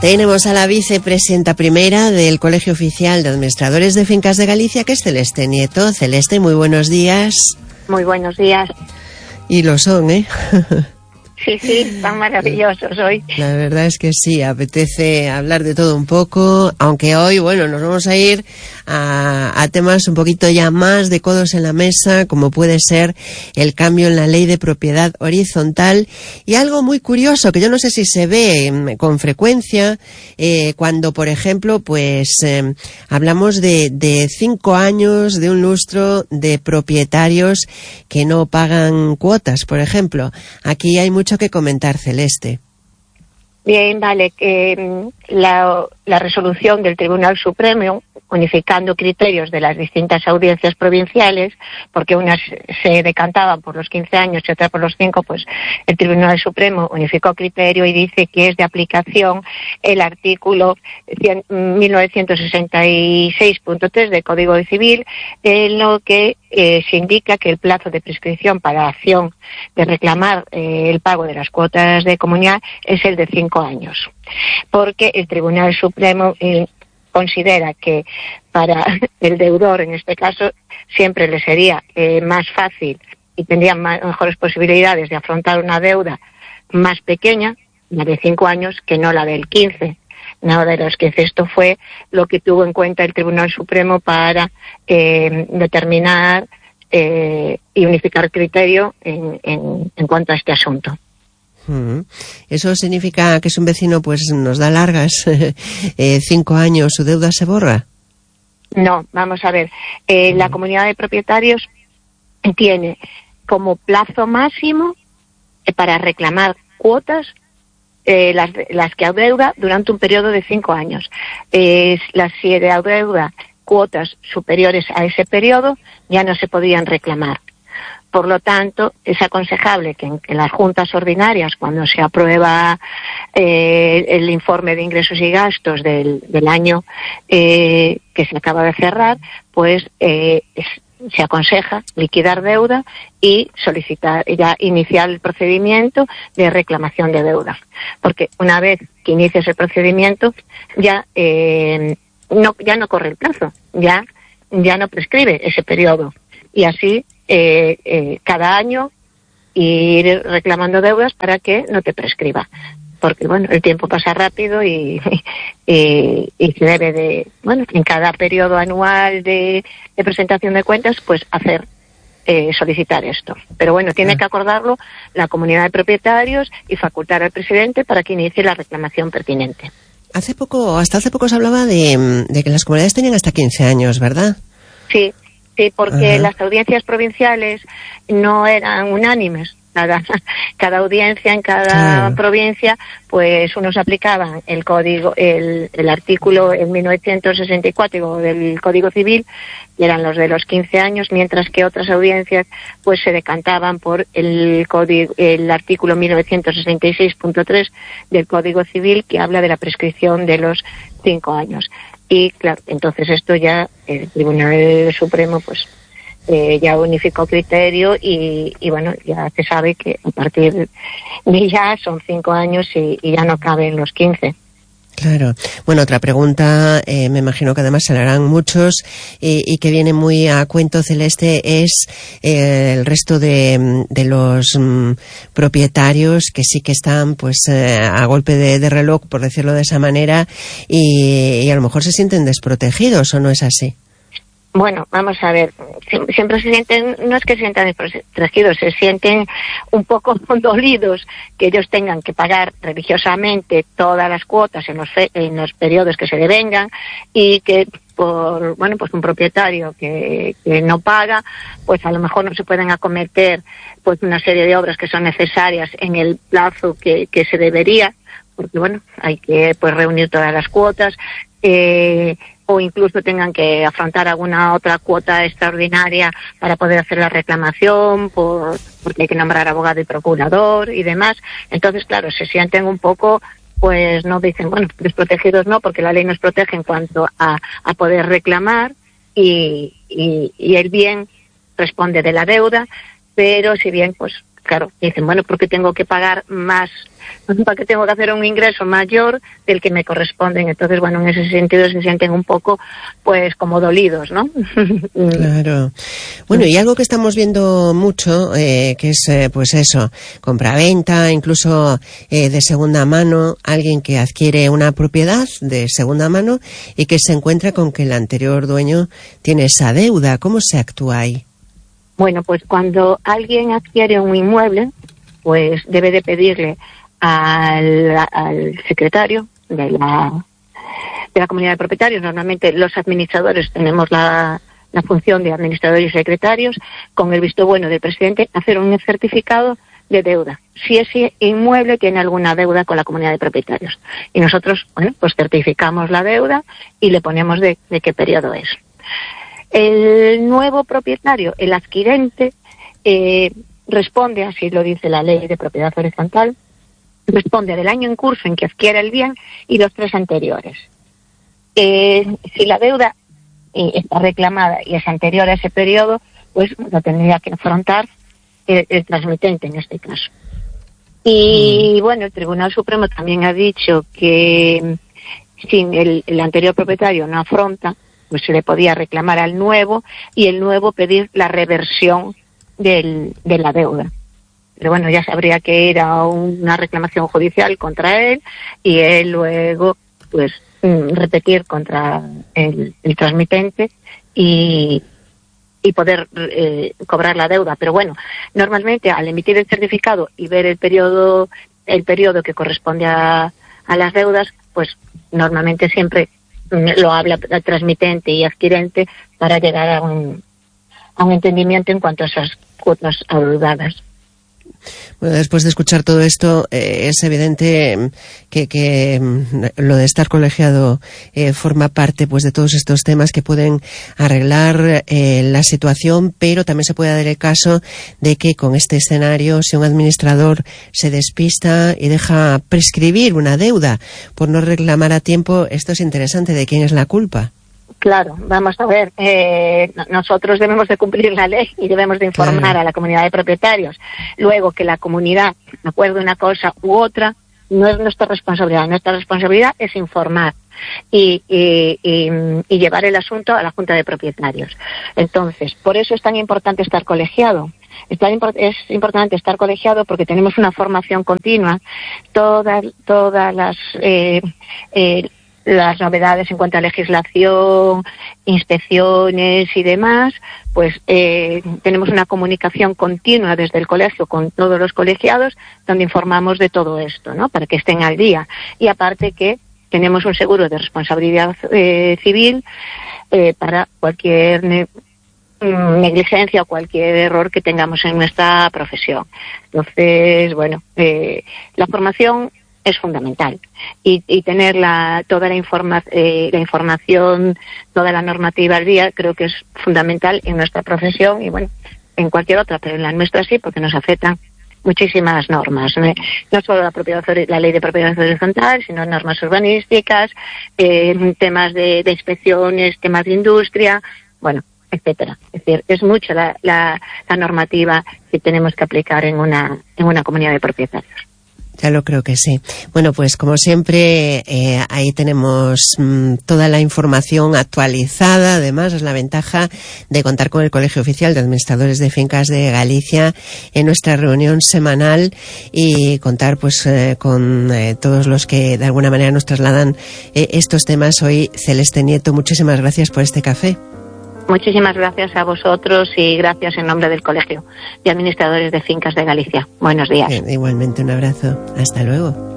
Tenemos a la vicepresidenta primera del Colegio Oficial de Administradores de Fincas de Galicia, que es Celeste Nieto. Celeste, muy buenos días. Muy buenos días. Y lo son, ¿eh? Sí, están maravillosos hoy. La verdad es que sí, apetece hablar de todo un poco, aunque hoy, bueno, nos vamos a ir a temas un poquito ya más de codos en la mesa, como puede ser el cambio en la ley de propiedad horizontal, y algo muy curioso que yo no sé si se ve con frecuencia, cuando, por ejemplo, pues hablamos de 5 años, de un lustro de propietarios que no pagan cuotas, por ejemplo. Aquí hay mucho que comentar, Celeste. Bien, vale. La resolución del Tribunal Supremo, unificando criterios de las distintas audiencias provinciales, porque unas se decantaban por los 15 años y otras por los 5, pues el Tribunal Supremo unificó criterio y dice que es de aplicación el artículo 1966.3 del Código Civil, en lo que se indica que el plazo de prescripción para la acción de reclamar el pago de las cuotas de comunidad es el de 5 años. Porque el Tribunal Supremo considera que para el deudor, en este caso, siempre le sería más fácil y tendría mejores posibilidades de afrontar una deuda más pequeña, la de 5 años, que no la del 15. No, de los 15. Esto fue lo que tuvo en cuenta el Tribunal Supremo para determinar y unificar criterio en cuanto a este asunto. ¿Eso significa que si un vecino pues nos da largas 5 años, su deuda se borra? No, vamos a ver. La comunidad de propietarios tiene como plazo máximo para reclamar cuotas las que adeuda durante un periodo de 5 años. Si adeuda cuotas superiores a ese periodo, ya no se podían reclamar. Por lo tanto, es aconsejable que en las juntas ordinarias, cuando se aprueba el informe de ingresos y gastos del año que se acaba de cerrar, pues se aconseja liquidar deuda y iniciar el procedimiento de reclamación de deuda. Porque una vez que inicies el procedimiento, ya no corre el plazo, ya no prescribe ese periodo. Y así cada año ir reclamando deudas para que no te prescriba, porque bueno, el tiempo pasa rápido y se debe de, en cada periodo anual de presentación de cuentas, pues solicitar esto. Pero bueno, tiene que acordarlo la comunidad de propietarios y facultar al presidente para que inicie la reclamación pertinente. Hasta hace poco se hablaba de que las comunidades tenían hasta 15 años, ¿verdad? Sí, porque las audiencias provinciales no eran unánimes. Cada audiencia en cada provincia, pues unos aplicaban el código, el artículo en 1964 del Código Civil, y eran los de los 15 años, mientras que otras audiencias pues se decantaban por el artículo 1966.3 del Código Civil, que habla de la prescripción de los 5 años. Y claro, entonces esto ya el Tribunal Supremo pues ya unificó criterio y bueno, ya se sabe que a partir de ya son 5 años y ya no caben los 15. Claro. Bueno, otra pregunta, me imagino que además se le harán muchos y que viene muy a cuento, Celeste, es el resto de los propietarios que sí que están pues a golpe de reloj, por decirlo de esa manera, y a lo mejor se sienten desprotegidos, ¿o no es así? Bueno, vamos a ver, siempre se sienten, no es que se sientan desprotegidos, se sienten un poco dolidos que ellos tengan que pagar religiosamente todas las cuotas en los periodos que se devengan, y que pues un propietario que no paga, pues a lo mejor no se pueden acometer pues una serie de obras que son necesarias en el plazo que se debería, porque bueno, hay que pues reunir todas las cuotas, o incluso tengan que afrontar alguna otra cuota extraordinaria para poder hacer la reclamación, porque hay que nombrar abogado y procurador y demás. Entonces, claro, se sienten un poco, pues no dicen, bueno, desprotegidos no, porque la ley nos protege en cuanto a poder reclamar y el bien responde de la deuda, pero si bien pues claro, dicen, bueno, ¿por qué tengo que pagar más? ¿Para qué tengo que hacer un ingreso mayor del que me corresponde? Entonces, bueno, en ese sentido se sienten un poco, pues, como dolidos, ¿no? Claro. Bueno, y algo que estamos viendo mucho, que es, pues eso, compraventa, incluso de segunda mano, alguien que adquiere una propiedad de segunda mano y que se encuentra con que el anterior dueño tiene esa deuda. ¿Cómo se actúa ahí? Bueno, pues cuando alguien adquiere un inmueble, pues debe de pedirle al secretario de la comunidad de propietarios. Normalmente los administradores tenemos la función de administradores y secretarios, con el visto bueno del presidente, hacer un certificado de deuda, si ese inmueble tiene alguna deuda con la comunidad de propietarios. Y nosotros, bueno, pues certificamos la deuda y le ponemos de qué periodo es. El nuevo propietario, el adquirente, responde, así lo dice la ley de propiedad horizontal, responde del año en curso en que adquiera el bien y los 3 anteriores. Si la deuda está reclamada y es anterior a ese periodo, pues lo tendría que afrontar el transmitente en este caso. Y bueno, el Tribunal Supremo también ha dicho que si el anterior propietario no afronta, pues se le podía reclamar al nuevo y el nuevo pedir la reversión de la deuda. Pero bueno, ya sabría que era una reclamación judicial contra él y él luego, pues, repetir contra el transmitente y poder cobrar la deuda. Pero bueno, normalmente al emitir el certificado y ver el periodo que corresponde a las deudas, pues normalmente siempre lo habla el transmitente y adquirente para llegar a un entendimiento en cuanto a esas cuotas adeudadas. Bueno, después de escuchar todo esto, es evidente que lo de estar colegiado forma parte, pues, de todos estos temas que pueden arreglar la situación, pero también se puede dar el caso de que con este escenario, si un administrador se despista y deja prescribir una deuda por no reclamar a tiempo, esto es interesante. ¿De quién es la culpa? Claro, vamos a ver, nosotros debemos de cumplir la ley y debemos de informar a la comunidad de propietarios. Luego, que la comunidad acuerde una cosa u otra no es nuestra responsabilidad. Nuestra responsabilidad es informar y llevar el asunto a la Junta de Propietarios. Entonces, por eso es tan importante estar colegiado. Es importante estar colegiado porque tenemos una formación continua. Todas las novedades en cuanto a legislación, inspecciones y demás, pues tenemos una comunicación continua desde el colegio con todos los colegiados, donde informamos de todo esto, ¿no? Para que estén al día. Y aparte que tenemos un seguro de responsabilidad civil para cualquier negligencia o cualquier error que tengamos en nuestra profesión. Entonces, bueno, la formación es fundamental y tener toda la información, toda la normativa al día, creo que es fundamental en nuestra profesión y bueno, en cualquier otra, pero en la nuestra sí, porque nos afectan muchísimas normas, no solo la ley de propiedad horizontal, sino normas urbanísticas, temas de inspecciones, temas de industria, bueno, etcétera. Es decir, es mucha la normativa que tenemos que aplicar en una comunidad de propietarios. Ya lo creo que sí. Bueno, pues como siempre, ahí tenemos toda la información actualizada. Además, es la ventaja de contar con el Colegio Oficial de Administradores de Fincas de Galicia en nuestra reunión semanal y contar pues con todos los que de alguna manera nos trasladan estos temas. Hoy, Celeste Nieto, muchísimas gracias por este café. Muchísimas gracias a vosotros y gracias en nombre del Colegio de Administradores de Fincas de Galicia. Buenos días. Igualmente, un abrazo. Hasta luego.